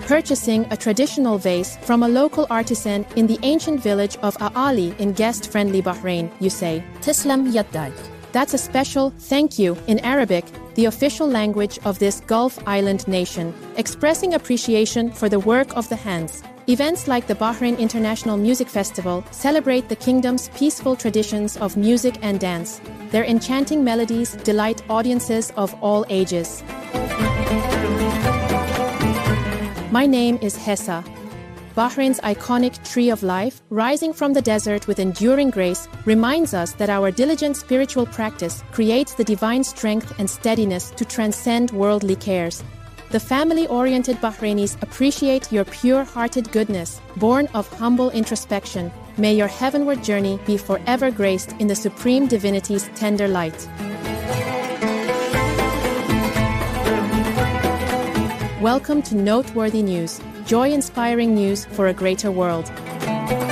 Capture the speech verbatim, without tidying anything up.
purchasing a traditional vase from a local artisan in the ancient village of Aali in guest-friendly Bahrain, you say, Tislam Yaddaik. That's a special thank you in Arabic, the official language of this Gulf island nation, expressing appreciation for the work of the hands. Events like the Bahrain International Music Festival celebrate the kingdom's peaceful traditions of music and dance. Their enchanting melodies delight audiences of all ages. My name is Hessa. Bahrain's iconic tree of life, rising from the desert with enduring grace, reminds us that our diligent spiritual practice creates the divine strength and steadiness to transcend worldly cares. The family-oriented Bahrainis appreciate your pure-hearted goodness, born of humble introspection. May your heavenward journey be forever graced in the Supreme Divinity's tender light. Welcome to Noteworthy News, joy-inspiring news for a greater world.